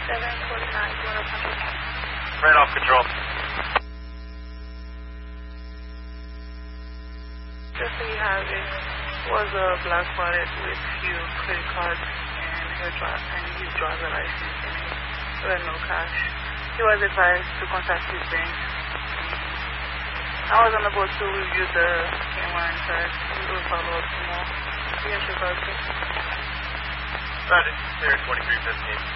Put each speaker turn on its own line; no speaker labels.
749, do you want to control?
Right off control.
Just so you have it, was a black wallet with few credit cards and his driver license in it. There were no cash. He was advised to contact his bank. I was unable to review the K1 first. We will follow up tomorrow. You can check out.
Roger, clear 2315.